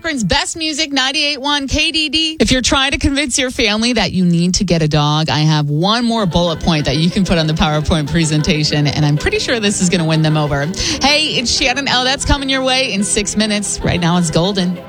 Akron's best music, 98.1 KDD. If you're trying to convince your family that you need to get a dog, I have one more bullet point that you can put on the PowerPoint presentation, and I'm pretty sure this is going to win them over. Hey, it's Shannon L. That's coming your way in 6 minutes. Right now it's Golden.